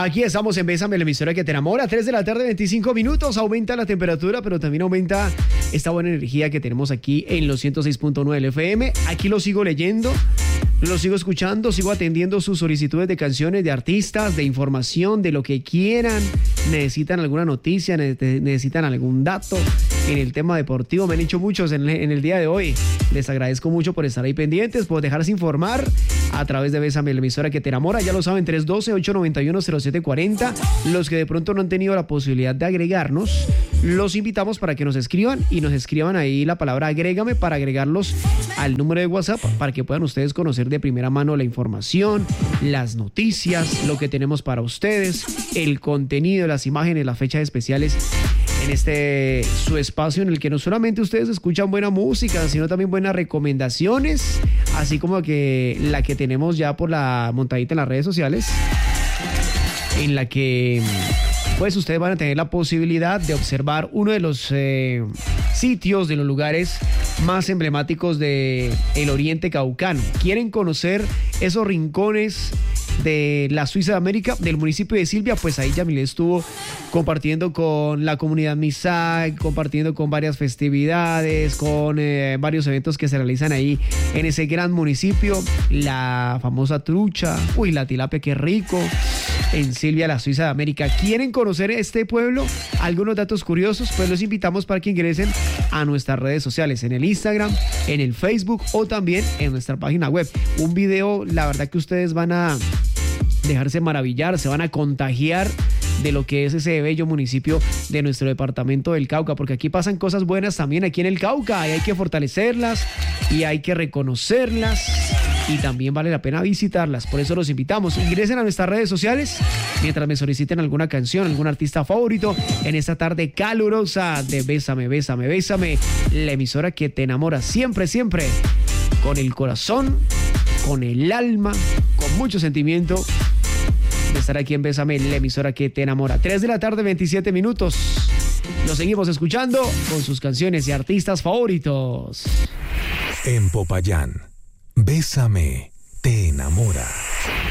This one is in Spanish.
Aquí estamos en Bésame, la emisora que te enamora. 3 de la tarde, 25 minutos. Aumenta la temperatura, pero también aumenta esta buena energía que tenemos aquí en los 106.9 FM. Aquí lo sigo leyendo, lo sigo escuchando, sigo atendiendo sus solicitudes de canciones, de artistas, de información, de lo que quieran. Necesitan alguna noticia, necesitan algún dato en el tema deportivo. Me han hecho muchos en el día de hoy. Les agradezco mucho por estar ahí pendientes, por dejarse informar a través de Bésame, la emisora que te enamora. Ya lo saben, 312-891-0740. Los que de pronto no han tenido la posibilidad de agregarnos, los invitamos para que nos escriban y nos escriban ahí la palabra agrégame para agregarlos al número de WhatsApp para que puedan ustedes conocer de primera mano la información, las noticias, lo que tenemos para ustedes, el contenido, las imágenes, las fechas especiales en este su espacio en el que no solamente ustedes escuchan buena música, sino también buenas recomendaciones, así como que la que tenemos ya por la montadita en las redes sociales, en la que pues ustedes van a tener la posibilidad de observar uno de los sitios, de los lugares más emblemáticos del oriente caucano. ¿Quieren conocer esos rincones de la Suiza de América, del municipio de Silvia? Pues ahí Yamile estuvo compartiendo con la comunidad Misak, compartiendo con varias festividades, con varios eventos que se realizan ahí en ese gran municipio. La famosa trucha, la tilapia, qué rico, en Silvia, la Suiza de América. ¿Quieren conocer este pueblo? Algunos datos curiosos, pues los invitamos para que ingresen a nuestras redes sociales, en el Instagram, en el Facebook o también en nuestra página web. Un video, la verdad que ustedes van a dejarse maravillar, se van a contagiar de lo que es ese bello municipio de nuestro departamento del Cauca, porque aquí pasan cosas buenas también aquí en el Cauca y hay que fortalecerlas y hay que reconocerlas y también vale la pena visitarlas. Por eso los invitamos, ingresen a nuestras redes sociales mientras me soliciten alguna canción, algún artista favorito en esta tarde calurosa de Bésame, Bésame, Bésame, la emisora que te enamora siempre, siempre, con el corazón, con el alma, con mucho sentimiento de estar aquí en Bésame, la emisora que te enamora. 3 de la tarde, 27 minutos. Lo seguimos escuchando con sus canciones y artistas favoritos. En Popayán, Bésame, te enamora.